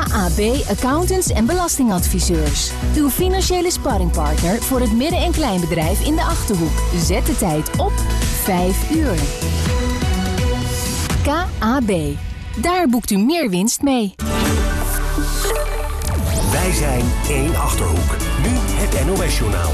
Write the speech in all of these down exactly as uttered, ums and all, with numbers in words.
A B Accountants en Belastingadviseurs. Uw financiële sparringpartner voor het midden- en kleinbedrijf in de Achterhoek. Zet de tijd op vijf uur. K A B. Daar boekt u meer winst mee. Wij zijn één Achterhoek. Nu het N O S-journaal.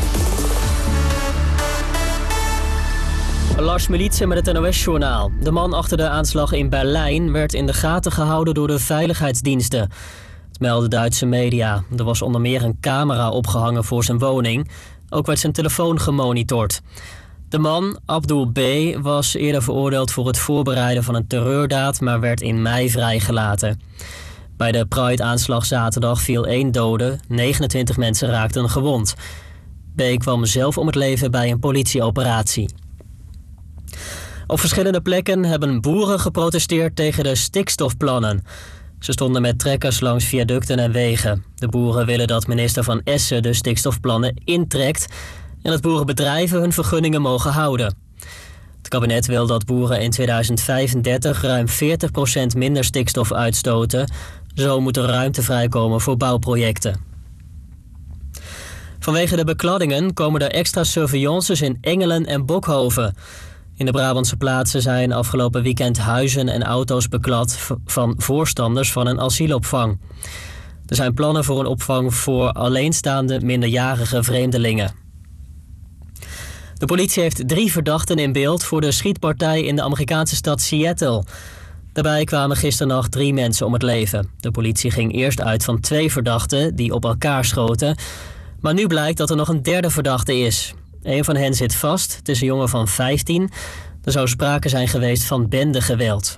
Lars Militsen met het N O S-journaal. De man achter de aanslag in Berlijn werd in de gaten gehouden door de veiligheidsdiensten. Het melden Duitse media. Er was onder meer een camera opgehangen voor zijn woning. Ook werd zijn telefoon gemonitord. De man, Abdul B., was eerder veroordeeld voor het voorbereiden van een terreurdaad, maar werd in mei vrijgelaten. Bij de Pride-aanslag zaterdag viel één dode, negenentwintig mensen raakten gewond. B. kwam zelf om het leven bij een politieoperatie. Op verschillende plekken hebben boeren geprotesteerd tegen de stikstofplannen. Ze stonden met trekkers langs viaducten en wegen. De boeren willen dat minister Van Essen de stikstofplannen intrekt en dat boerenbedrijven hun vergunningen mogen houden. Het kabinet wil dat boeren in tweeduizend vijfendertig ruim veertig procent minder stikstof uitstoten. Zo moet er ruimte vrijkomen voor bouwprojecten. Vanwege de bekladdingen komen er extra surveillances in Engelen en Bokhoven. In de Brabantse plaatsen zijn afgelopen weekend huizen en auto's beklad van voorstanders van een asielopvang. Er zijn plannen voor een opvang voor alleenstaande minderjarige vreemdelingen. De politie heeft drie verdachten in beeld voor de schietpartij in de Amerikaanse stad Seattle. Daarbij kwamen gisternacht drie mensen om het leven. De politie ging eerst uit van twee verdachten die op elkaar schoten. Maar nu blijkt dat er nog een derde verdachte is. Een van hen zit vast, het is een jongen van vijftien. Er zou sprake zijn geweest van bendegeweld.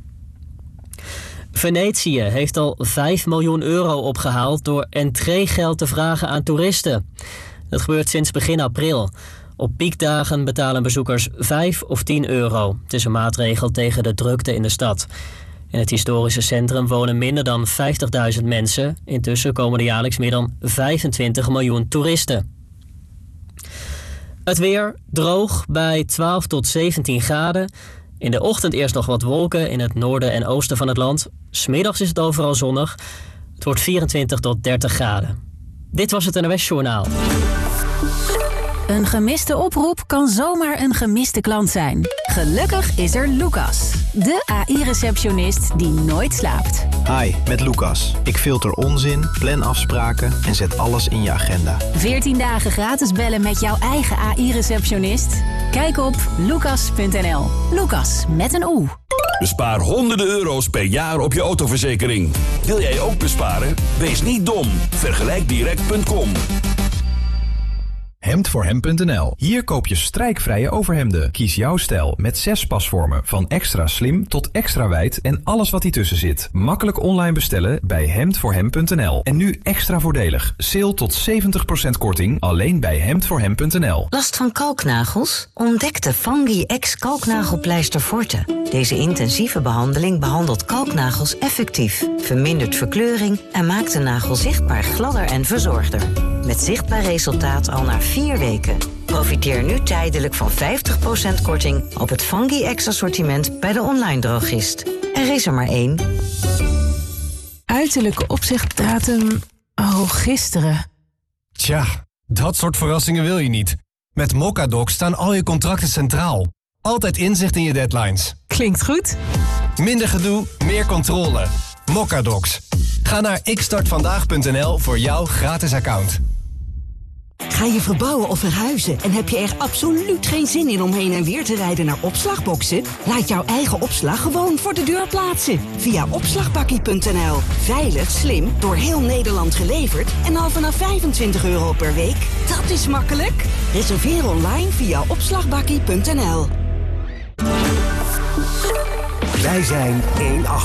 Venetië heeft al vijf miljoen euro opgehaald door entreegeld te vragen aan toeristen. Dat gebeurt sinds begin april. Op piekdagen betalen bezoekers vijf of tien euro. Het is een maatregel tegen de drukte in de stad. In het historische centrum wonen minder dan vijftigduizend mensen. Intussen komen er jaarlijks meer dan vijfentwintig miljoen toeristen. Het weer droog bij twaalf tot zeventien graden. In de ochtend eerst nog wat wolken in het noorden en oosten van het land. 'S Middags is het overal zonnig. Het wordt vierentwintig tot dertig graden. Dit was het N O S-journaal. Een gemiste oproep kan zomaar een gemiste klant zijn. Gelukkig is er Lucas, de A I-receptionist die nooit slaapt. Hi, met Lucas. Ik filter onzin, plan afspraken en zet alles in je agenda. veertien dagen gratis bellen met jouw eigen A I-receptionist? Kijk op lucas punt n l. Lucas, met een O. Bespaar honderden euro's per jaar op je autoverzekering. Wil jij ook besparen? Wees niet dom. Vergelijk direct punt com. hemd voor hem punt n l. Hier koop je strijkvrije overhemden. Kies jouw stijl met zes pasvormen. Van extra slim tot extra wijd en alles wat ertussen zit. Makkelijk online bestellen bij hemd voor hem punt n l. En nu extra voordelig. Sale tot zeventig procent korting alleen bij hemd voor hem punt n l. Last van kalknagels? Ontdek de Fungi X kalknagelpleister Forte. Deze intensieve behandeling behandelt kalknagels effectief, vermindert verkleuring en maakt de nagel zichtbaar gladder en verzorgder. Met zichtbaar resultaat al na vier weken. Profiteer nu tijdelijk van vijftig procent korting op het Fungi X assortiment bij de online drogist. Er is er maar één. Uiterlijke opzichtdatum... Oh, gisteren. Tja, dat soort verrassingen wil je niet. Met Mocadoc staan al je contracten centraal. Altijd inzicht in je deadlines. Klinkt goed. Minder gedoe, meer controle. Mocadocs. Ga naar ik start vandaag punt n l voor jouw gratis account. Ga je verbouwen of verhuizen en heb je er absoluut geen zin in om heen en weer te rijden naar opslagboxen? Laat jouw eigen opslag gewoon voor de deur plaatsen. Via opslagbakkie punt n l. Veilig, slim, door heel Nederland geleverd en al vanaf vijfentwintig euro per week. Dat is makkelijk. Reserveer online via opslagbakkie punt n l. Wij zijn één Achterhoek.